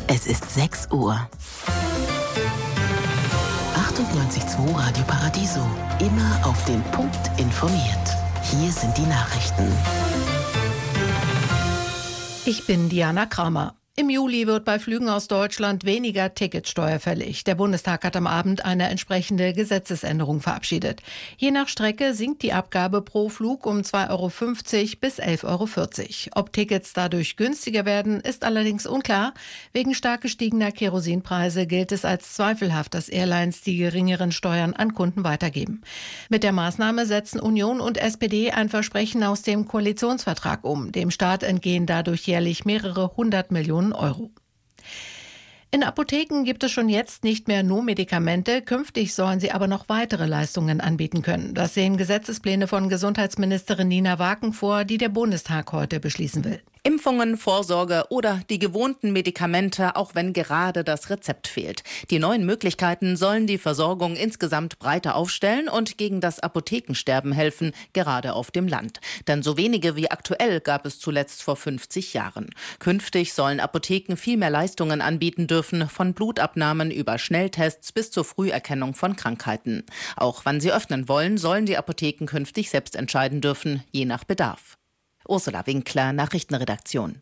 Es ist 6 Uhr. 98.2 Radio Paradiso. Immer auf den Punkt informiert. Hier sind die Nachrichten. Ich bin Diana Kramer. Im Juli wird bei Flügen aus Deutschland weniger Ticketsteuer fällig. Der Bundestag hat am Abend eine entsprechende Gesetzesänderung verabschiedet. Je nach Strecke sinkt die Abgabe pro Flug um 2,50 € bis 11,40 €. Ob Tickets dadurch günstiger werden, ist allerdings unklar. Wegen stark gestiegener Kerosinpreise gilt es als zweifelhaft, dass Airlines die geringeren Steuern an Kunden weitergeben. Mit der Maßnahme setzen Union und SPD ein Versprechen aus dem Koalitionsvertrag um. Dem Staat entgehen dadurch jährlich mehrere 100 Millionen Euro. In Apotheken gibt es schon jetzt nicht mehr nur Medikamente, künftig sollen sie aber noch weitere Leistungen anbieten können. Das sehen Gesetzespläne von Gesundheitsministerin Nina Waken vor, die der Bundestag heute beschließen will. Impfungen, Vorsorge oder die gewohnten Medikamente, auch wenn gerade das Rezept fehlt. Die neuen Möglichkeiten sollen die Versorgung insgesamt breiter aufstellen und gegen das Apothekensterben helfen, gerade auf dem Land. Denn so wenige wie aktuell gab es zuletzt vor 50 Jahren. Künftig sollen Apotheken viel mehr Leistungen anbieten dürfen, von Blutabnahmen über Schnelltests bis zur Früherkennung von Krankheiten. Auch wann sie öffnen wollen, sollen die Apotheken künftig selbst entscheiden dürfen, je nach Bedarf. Ursula Winkler, Nachrichtenredaktion.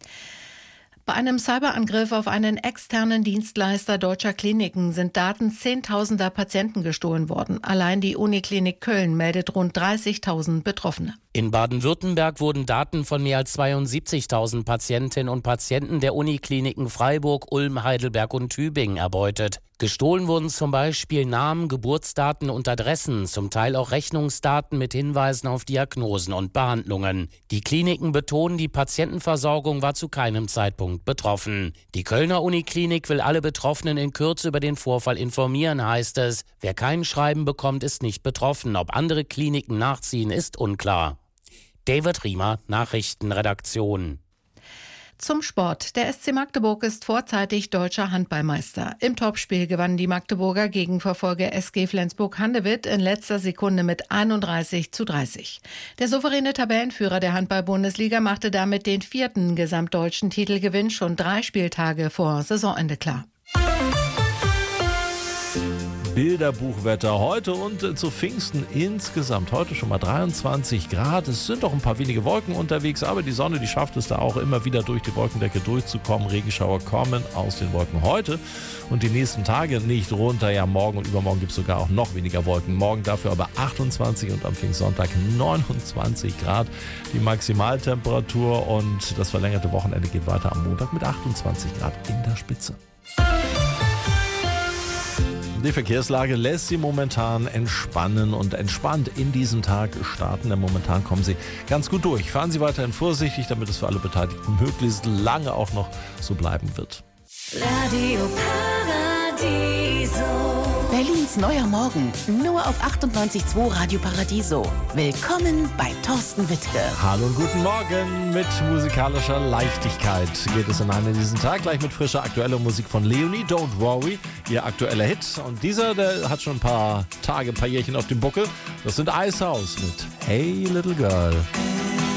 Bei einem Cyberangriff auf einen externen Dienstleister deutscher Kliniken sind Daten zehntausender Patienten gestohlen worden. Allein die Uniklinik Köln meldet rund 30.000 Betroffene. In Baden-Württemberg wurden Daten von mehr als 72.000 Patientinnen und Patienten der Unikliniken Freiburg, Ulm, Heidelberg und Tübingen erbeutet. Gestohlen wurden zum Beispiel Namen, Geburtsdaten und Adressen, zum Teil auch Rechnungsdaten mit Hinweisen auf Diagnosen und Behandlungen. Die Kliniken betonen, die Patientenversorgung war zu keinem Zeitpunkt betroffen. Die Kölner Uniklinik will alle Betroffenen in Kürze über den Vorfall informieren, heißt es. Wer kein Schreiben bekommt, ist nicht betroffen. Ob andere Kliniken nachziehen, ist unklar. David Riemer, Nachrichtenredaktion. Zum Sport. Der SC Magdeburg ist vorzeitig deutscher Handballmeister. Im Topspiel gewannen die Magdeburger gegen Verfolger SG Flensburg-Handewitt in letzter Sekunde mit 31:30. Der souveräne Tabellenführer der Handball-Bundesliga machte damit den 4. gesamtdeutschen Titelgewinn schon 3 Spieltage vor Saisonende klar. Bilderbuchwetter heute und zu Pfingsten insgesamt. Heute schon mal 23 Grad. Es sind doch ein paar wenige Wolken unterwegs, aber die Sonne, die schafft es da auch immer wieder durch die Wolkendecke durchzukommen. Regenschauer kommen aus den Wolken heute und die nächsten Tage nicht runter. Ja, morgen und übermorgen gibt es sogar auch noch weniger Wolken. Morgen dafür aber 28 und am Pfingstsonntag 29 Grad die Maximaltemperatur und das verlängerte Wochenende geht weiter am Montag mit 28 Grad in der Spitze. Die Verkehrslage lässt Sie momentan entspannen und entspannt in diesen Tag starten, denn momentan kommen Sie ganz gut durch. Fahren Sie weiterhin vorsichtig, damit es für alle Beteiligten möglichst lange auch noch so bleiben wird. Radio Paradiso. Berlins neuer Morgen, nur auf 98.2 Radio Paradiso. Willkommen bei Thorsten Wittke. Hallo und guten Morgen. Mit musikalischer Leichtigkeit geht es hinein in diesen Tag. Gleich mit frischer aktueller Musik von Leonie, Don't Worry, ihr aktueller Hit. Und dieser, der hat schon ein paar Tage, ein paar Jährchen auf dem Buckel. Das sind Icehouse mit Hey Little Girl.